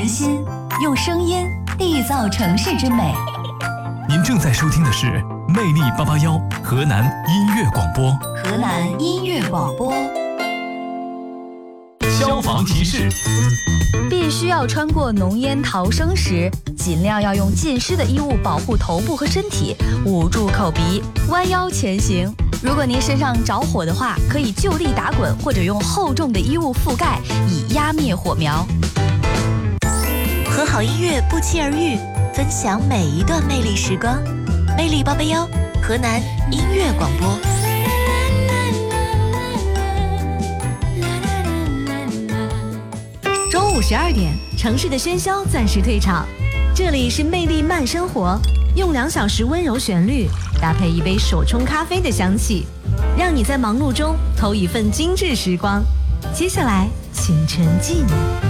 人心，用声音缔造城市之美。 您正在收听的是魅力881河南音乐广播。 河南音乐广播。 消防提示： 必须要穿过浓烟逃生时，尽量要用浸湿的衣物保护头部和身体，捂住口鼻，弯腰前行。如果您身上着火的话，可以就地打滚，或者用厚重的衣物覆盖，以压灭火苗。 和好音乐不期而遇，分享每一段魅力时光。魅力881，河南音乐广播。 中午12点，城市的喧嚣暂时退场，这里是魅力慢生活，用2小时温柔旋律搭配一杯手冲咖啡的香气，让你在忙碌中偷一份精致时光。接下来，请沉浸。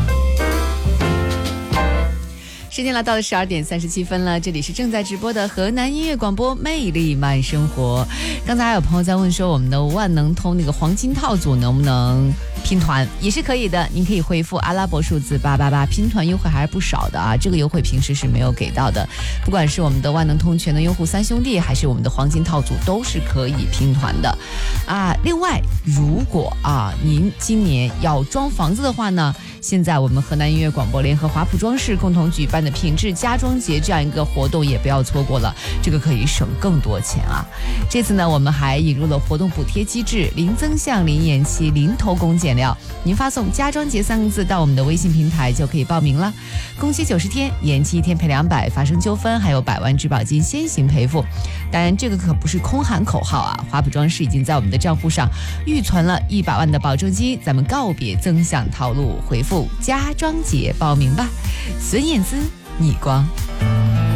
时间来到了12点37分了，这里是正在直播的河南音乐广播魅力慢生活。刚才还有朋友在问说，我们的万能通那个黄金套组能不能拼团？也是可以的，您可以回复阿拉伯数字888，拼团优惠还是不少的啊，这个优惠平时是没有给到的。不管是我们的万能通全能用户3兄弟，还是我们的黄金套组，都是可以拼团的啊。另外，如果您今年要装房子的话呢，现在我们河南音乐广播联合华普装饰共同举办的品质家装节这样一个活动也不要错过了，这个可以省更多钱啊。这次呢，我们还引入了活动补贴机制，零增项、零延期、零偷工减料。您发送家装节3个字到我们的微信平台就可以报名了，工期90天，延期1天赔200，发生纠纷还有100万质保金先行赔付。当然这个可不是空喊口号啊，华普装饰已经在我们的账户上预存了100万的保证金，咱们告别增项套路，回复家装节报名吧。孙燕姿，逆光。